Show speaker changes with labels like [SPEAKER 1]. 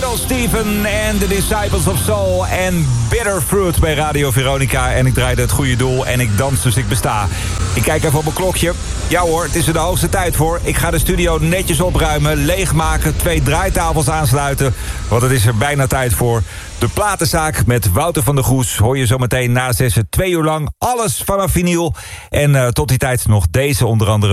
[SPEAKER 1] Little Steven en The Disciples of Soul en Bitter Fruit bij Radio Veronica. En ik draaide het goede doel en ik dans dus ik besta. Ik kijk even op mijn klokje. Ja hoor, het is er de hoogste tijd voor. Ik ga de studio netjes opruimen, leegmaken, 2 draaitafels aansluiten. Want het is er bijna tijd voor. De platenzaak met Wouter van der Goes hoor je zometeen na 6 2 uur lang. Alles vanaf vinyl. En tot die tijd nog deze onder andere.